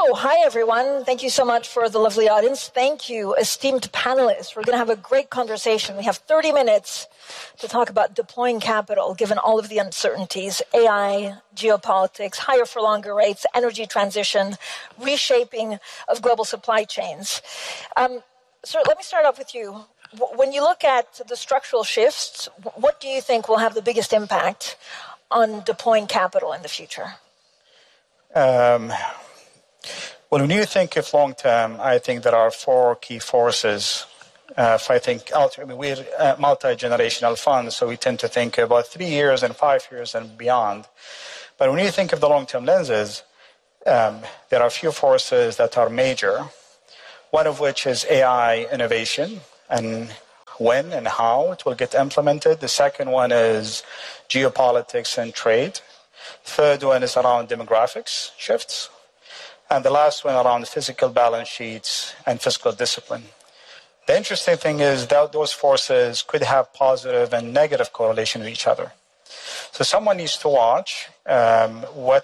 Hi, everyone. Thank you so much for the lovely audience. Thank you, esteemed panelists. We're going to have a great conversation. We have 30 minutes to talk about deploying capital, given all of the uncertainties, AI, geopolitics, higher for longer rates, energy transition, reshaping of global supply chains. Sir, let me start off with you. When you look at the structural shifts, what do you think will have the biggest impact on deploying capital in the future? Well, when you think of long term, I think there are four key forces. If I think, we're a multi-generational fund, so we tend to think about 3 years and 5 years and beyond. But when you think of the long-term lenses, there are a few forces that are major, one of which is AI innovation and when and how it will get implemented. The second one is geopolitics and trade. Third one is around demographics shifts. And the last one around physical balance sheets and fiscal discipline. The interesting thing is that those forces could have positive and negative correlation with each other. So someone needs to watch what